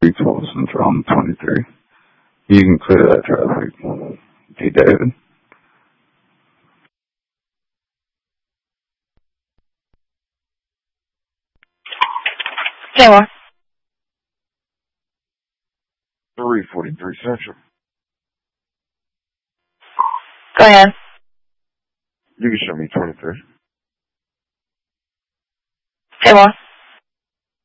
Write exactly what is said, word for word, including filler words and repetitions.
three twelve Central on twenty-three. You can clear that traffic. Hey, David. Say what? three forty-three Central. Go ahead. You can show me twenty-three. Say what?